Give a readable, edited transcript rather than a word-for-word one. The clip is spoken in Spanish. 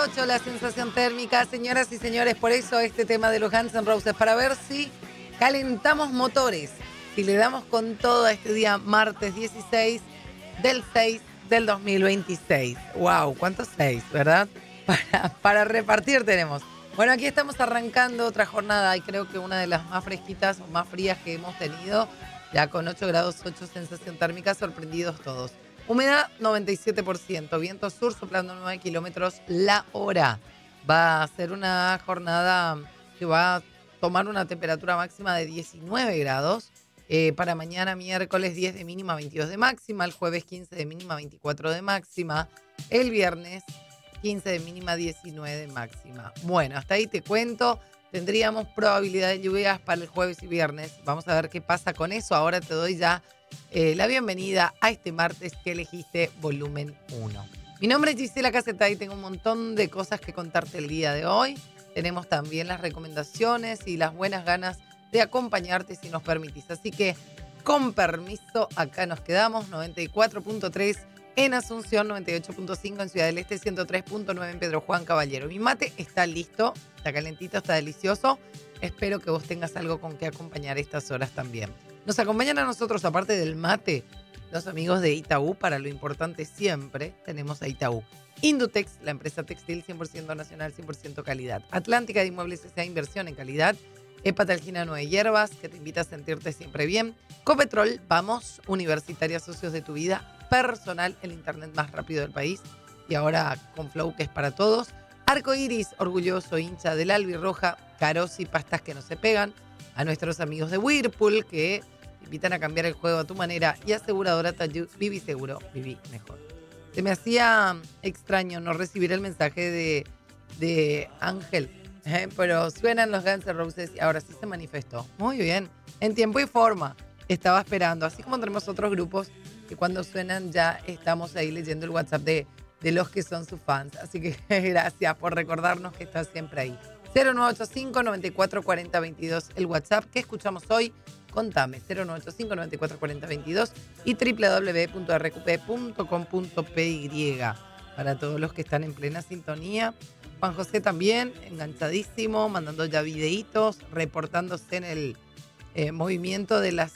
8 la sensación térmica, señoras y señores, por eso este tema de los Guns N' Roses, para ver si calentamos motores, si le damos con todo a este día martes 16 del 6 del 2026. ¡Wow! ¿Cuántos 6, verdad? Para repartir tenemos. Bueno, aquí estamos arrancando otra jornada y creo que una de las más fresquitas o más frías que hemos tenido, ya con 8 grados 8 sensación térmica, sorprendidos todos. Humedad 97%, viento sur soplando 9 kilómetros la hora. Va a ser una jornada que va a tomar una temperatura máxima de 19 grados. Para mañana miércoles 10 de mínima, 22 de máxima. El jueves 15 de mínima, 24 de máxima. El viernes 15 de mínima, 19 de máxima. Bueno, hasta ahí te cuento. Tendríamos probabilidad de lluvias para el jueves y viernes. Vamos a ver qué pasa con eso. Ahora te doy ya la bienvenida a este martes que elegiste volumen 1. Mi nombre es Gisela Caseta y tengo un montón de cosas que contarte el día de hoy. Tenemos también las recomendaciones y las buenas ganas de acompañarte si nos permitís. Así que, con permiso, acá nos quedamos. 94.3 en Asunción, 98.5 en Ciudad del Este, 103.9 en Pedro Juan Caballero. Mi mate está listo, está calentito, está delicioso. Espero que vos tengas algo con que acompañar estas horas también. Nos acompañan a nosotros, aparte del mate, los amigos de Itaú. Para lo importante siempre tenemos a Itaú. Indutex, la empresa textil 100% nacional, 100% calidad. Atlántica de Inmuebles S.A. Inversión en calidad. Hepatalgina Nueve Hierbas, que te invita a sentirte siempre bien. Copetrol, vamos, Universitaria Socios de tu Vida Personal, el internet más rápido del país. Y ahora con Flow, que es para todos. Arco Iris, orgulloso hincha del albirroja. Carosi, pastas que no se pegan. A nuestros amigos de Whirlpool, que te invitan a cambiar el juego a tu manera. Y aseguradora Tayud, viví seguro, viví mejor. Se me hacía extraño no recibir el mensaje de Ángel, pero suenan los Guns N' Roses y ahora sí se manifestó. Muy bien, en tiempo y forma. Estaba esperando, así como tenemos otros grupos que cuando suenan ya estamos ahí leyendo el WhatsApp de los que son sus fans. Así que gracias por recordarnos que estás siempre ahí. 0985-944022, el WhatsApp. ¿Qué escuchamos hoy? Contame, 0985-944022 y www.rqp.com.py para todos los que están en plena sintonía. Juan José también, enganchadísimo, mandando ya videitos, reportándose en el movimiento de las